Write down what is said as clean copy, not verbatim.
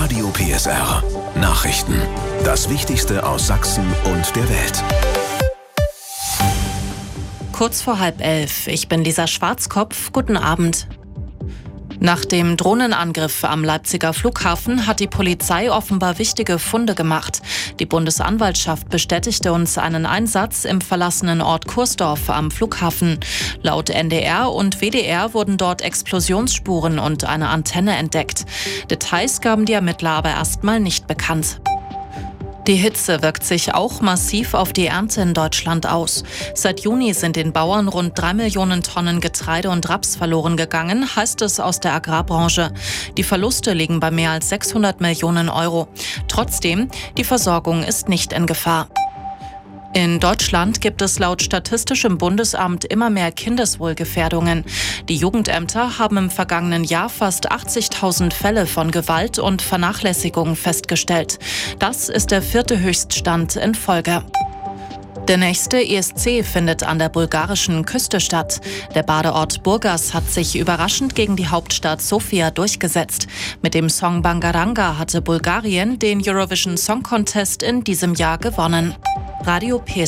Radio PSR. Nachrichten. Das Wichtigste aus Sachsen und der Welt. Kurz vor 10:30. Ich bin Lisa Schwarzkopf. Guten Abend. Nach dem Drohnenangriff am Leipziger Flughafen hat die Polizei offenbar wichtige Funde gemacht. Die Bundesanwaltschaft bestätigte uns einen Einsatz im verlassenen Ort Kursdorf am Flughafen. Laut NDR und WDR wurden dort Explosionsspuren und eine Antenne entdeckt. Details gaben die Ermittler aber erstmal nicht bekannt. Die Hitze wirkt sich auch massiv auf die Ernte in Deutschland aus. Seit Juni sind den Bauern rund 3 Millionen Tonnen Getreide und Raps verloren gegangen, heißt es aus der Agrarbranche. Die Verluste liegen bei mehr als 600 Millionen Euro. Trotzdem, die Versorgung ist nicht in Gefahr. In Deutschland gibt es laut Statistischem Bundesamt immer mehr Kindeswohlgefährdungen. Die Jugendämter haben im vergangenen Jahr fast 80.000 Fälle von Gewalt und Vernachlässigung festgestellt. Das ist der 4. Höchststand in Folge. Der nächste ESC findet an der bulgarischen Küste statt. Der Badeort Burgas hat sich überraschend gegen die Hauptstadt Sofia durchgesetzt. Mit dem Song Bangaranga hatte Bulgarien den Eurovision Song Contest in diesem Jahr gewonnen. Radio PSR